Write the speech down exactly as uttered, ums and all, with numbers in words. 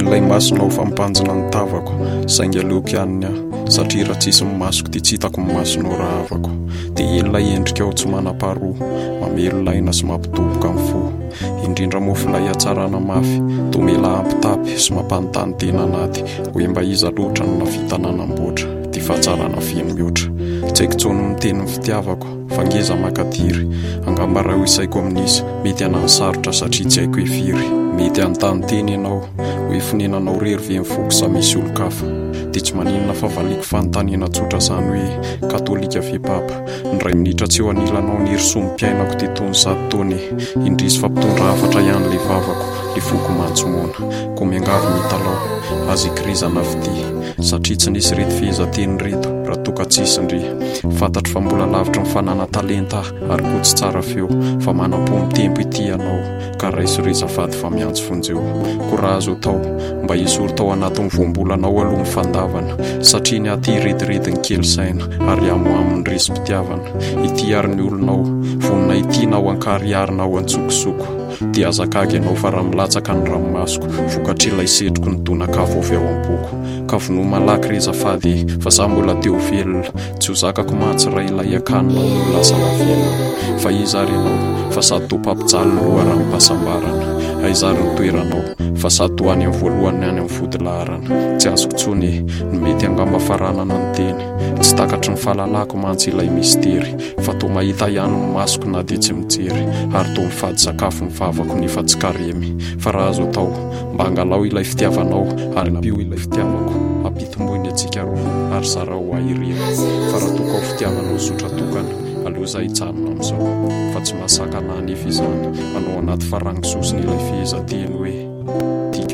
ilay masonao fampanjina ny tavako saingy aleoko ihany aho satria raha tsisy masoko dia tsy hitako ny masonao raha avako dia ilay endrika ao tsy manam-paharoa mamelo laina sy mampitoboka amin'ny fo indrindra mofo ilay hatsarana mafy tomela ampitapy sy mampanontany tena anaty hoe mba iza loatra no navita nanamboatra dia fahatsarana feno mihoatra tsy haiko tsony miteny ny fitiavako fa ngeza makatiry angamba raha ho isaiko amin'izy mety anany sarotra satria tsy haiko efiry mety antany teny ianao hoe finenanao rery ve mifoko sa misy olo-kafa dia tsy maninona fa valiko fanontaniana tsotra izany hoe katolika ve papa ny ray minitra tsy eo anilanao ny hery-somim-piainako tetony sady taony indrisy fampitondra hafatra ihany le vavako le foko mantsomona ko miangavy mitalao azy ikrizana fity satria tsy nisy reto fehezanteny reto raha toka tsisy ndry fantatro fa mbola lavitra ny fanana talenta ary koa tsy tsara feo fa manam-po mitempo ity ianao ka raiso rezafady fa miantso fonjeo ko raha azo tao mba hizory tao anatin'ny voambolanao aloha ny fandavana satria ny aty redirediny kely saina ary amo amin'ny resy-pitiavana ity ary ny olonao vonina itianao ankariarinao antsokosoko dia azakagy ianao fa raha milatsaka ny ranomasoko vokatry ilay setroko ny donakafo avy ao am-poko ka vono malaky rezafady fa za mbola teo velona tsy ho zakako mahatsiray ilay akaninao no lasa lavelona fa izy ary ianao fa sady to mpampijaly loha raha mipasambarana aizary ny toeranao fa sady to any amin'ny voalohany any amin'ny fodilaharana tsy azoko tsony ny mety angamba faranana ny teny tsy takatry ny fahalalako mantsy ilay mistery fa to mahita ihany ny masoko na dia tsy mijery ary to mifady sakafo ny vavako nefa tsy karemy fa raha azo tao mba angalao ilay fitiavanao ary napio ilay fitiavako ampitomboiny atsika roa ary zara ho ahirena fa raha toka ho fitiavanao sotra tokana aloha zay hitsanona amin'izao fa tsy mahasaka na nefa izany manao anaty farangososiny ilay fehezanteny hoe